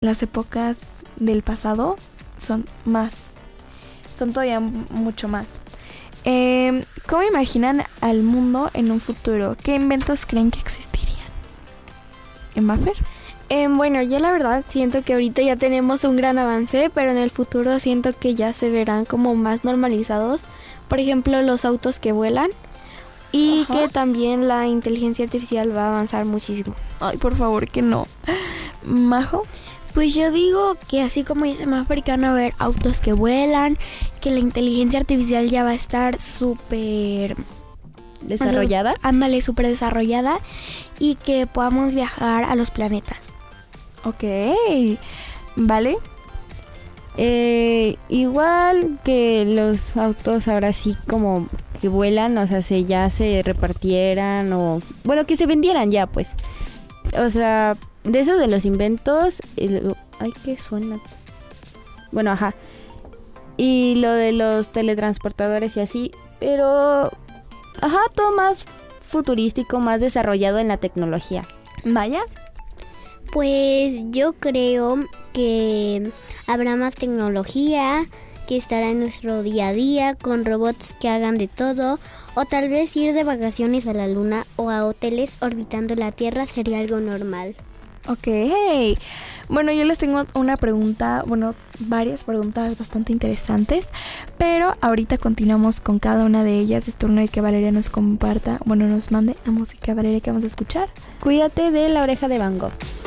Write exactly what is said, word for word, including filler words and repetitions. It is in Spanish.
las épocas del pasado son más, son todavía mucho más. Eh, ¿Cómo imaginan al mundo en un futuro? ¿Qué inventos creen que existirían? ¿En Maffer? Eh, bueno, yo la verdad siento que ahorita ya tenemos un gran avance, pero en el futuro siento que ya se verán como más normalizados. Por ejemplo, los autos que vuelan y Ajá. que también la inteligencia artificial va a avanzar muchísimo. Ay, por favor, que no. ¿Majo? Pues yo digo que así como dice Maffer, que van a haber autos que vuelan, que la inteligencia artificial ya va a estar súper ¿Desarrollada? O sea, ándale, súper desarrollada y que podamos viajar a los planetas. Ok. ¿Vale? Eh, igual que los autos ahora sí como que vuelan, o sea, se ya se repartieran o... Bueno, que se vendieran ya, pues. O sea, de eso de los inventos... El, ay, ¿qué suena? Bueno, ajá. Y lo de los teletransportadores y así, pero... Ajá, todo más futurístico, más desarrollado en la tecnología. ¿Vaya? Pues yo creo que habrá más tecnología que estará en nuestro día a día con robots que hagan de todo, o tal vez ir de vacaciones a la luna o a hoteles orbitando la Tierra sería algo normal. Ok. Bueno, yo les tengo una pregunta, bueno, varias preguntas bastante interesantes, pero ahorita continuamos con cada una de ellas. Es turno de que Valeria nos comparta, bueno, nos mande la música, Valeria, que vamos a escuchar. Cuídate de La Oreja de Van Gogh.